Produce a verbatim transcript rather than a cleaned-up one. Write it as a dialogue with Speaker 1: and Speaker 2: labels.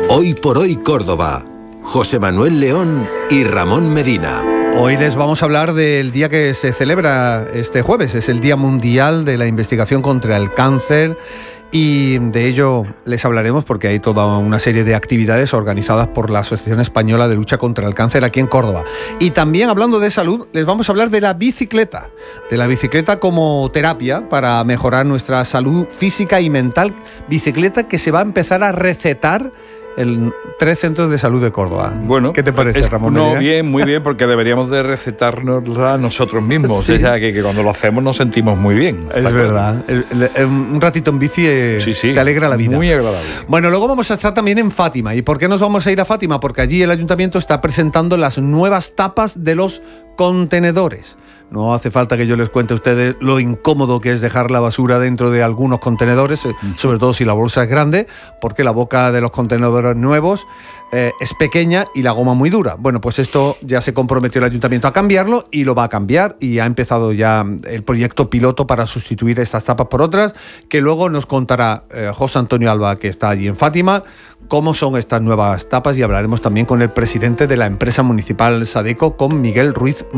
Speaker 1: Hoy por hoy Córdoba. José Manuel León y Ramón Medina.
Speaker 2: Hoy les vamos a hablar del día que se celebra este jueves. Es el Día Mundial de la Investigación contra el Cáncer. Y de ello les hablaremos porque hay toda una serie de actividades organizadas por la Asociación Española de Lucha contra el Cáncer aquí en Córdoba. Y también, hablando de salud, les vamos a hablar de la bicicleta, de la bicicleta como terapia para mejorar nuestra salud física y mental. Bicicleta que se va a empezar a recetar en tres centros de salud de Córdoba.
Speaker 3: Bueno,
Speaker 2: ¿qué te parece,
Speaker 3: es,
Speaker 2: Ramón?
Speaker 3: No, bien, muy bien, porque deberíamos de recetárnosla nosotros mismos. Sí. O sea, que, que cuando lo hacemos nos sentimos muy bien.
Speaker 2: Es verdad. El, el, el, un ratito en bici eh, sí, sí, te alegra la vida.
Speaker 3: Muy agradable.
Speaker 2: Bueno, luego vamos a estar también en Fátima. ¿Y por qué nos vamos a ir a Fátima? Porque allí el ayuntamiento está presentando las nuevas tapas de los contenedores. No hace falta que yo les cuente a ustedes lo incómodo que es dejar la basura dentro de algunos contenedores, uh-huh. sobre todo si la bolsa es grande, porque la boca de los contenedores nuevos eh, es pequeña y la goma muy dura. Bueno, pues esto ya se comprometió el ayuntamiento a cambiarlo y lo va a cambiar, y ha empezado ya el proyecto piloto para sustituir estas tapas por otras, que luego nos contará eh, José Antonio Alba, que está allí en Fátima, cómo son estas nuevas tapas, y hablaremos también con el presidente de la empresa municipal Sadeco, con Miguel Ruiz